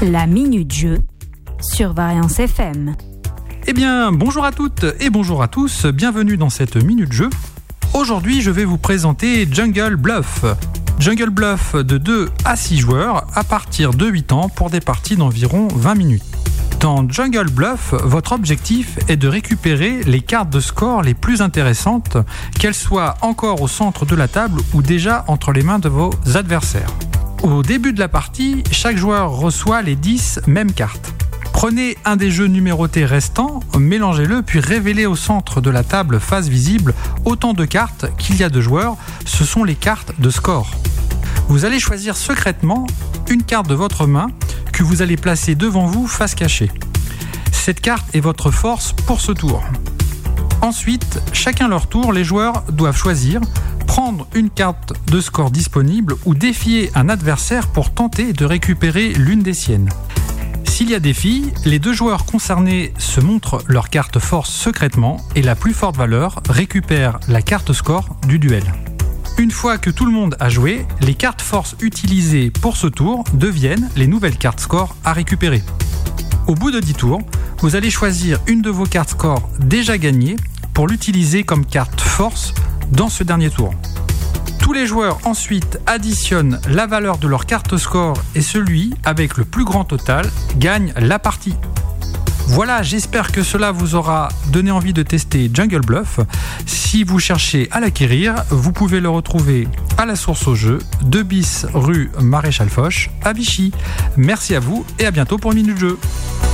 La Minute Jeu sur Variance FM. Eh bien, bonjour à toutes et bonjour à tous, bienvenue dans cette Minute Jeu. Aujourd'hui, je vais vous présenter Jungle Bluff. Jungle Bluff de 2 à 6 joueurs à partir de 8 ans pour des parties d'environ 20 minutes. Dans Jungle Bluff, votre objectif est de récupérer les cartes de score les plus intéressantes, qu'elles soient encore au centre de la table ou déjà entre les mains de vos adversaires. Au début de la partie, chaque joueur reçoit les 10 mêmes cartes. Prenez un des jeux numérotés restants, mélangez-le puis révélez au centre de la table face visible autant de cartes qu'il y a de joueurs, ce sont les cartes de score. Vous allez choisir secrètement une carte de votre main que vous allez placer devant vous face cachée. Cette carte est votre force pour ce tour. Ensuite, chacun leur tour, les joueurs doivent choisir, prendre une carte de score disponible ou défier un adversaire pour tenter de récupérer l'une des siennes. S'il y a défi, les deux joueurs concernés se montrent leur carte force secrètement et la plus forte valeur récupère la carte score du duel. Une fois que tout le monde a joué, les cartes force utilisées pour ce tour deviennent les nouvelles cartes score à récupérer. Au bout de 10 tours, vous allez choisir une de vos cartes score déjà gagnées pour l'utiliser comme carte force dans ce dernier tour. Tous les joueurs ensuite additionnent la valeur de leur carte score et celui avec le plus grand total gagne la partie. Voilà, j'espère que cela vous aura donné envie de tester Jungle Bluff. Si vous cherchez à l'acquérir, vous pouvez le retrouver à la source au jeu, 2 bis rue Maréchal Foch à Vichy. Merci à vous et à bientôt pour Minute Jeu.